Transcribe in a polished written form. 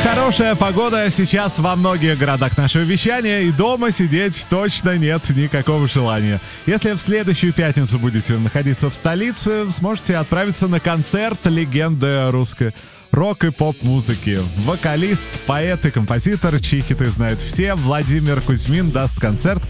Хорошая погода сейчас во многих городах нашего вещания, и дома сидеть точно нет никакого желания. Если в следующую пятницу будете находиться в столице, сможете отправиться на концерт легенды русской рок- и поп-музыки. Вокалист, поэт и композитор, чьи хиты знают все, Владимир Кузьмин даст концерт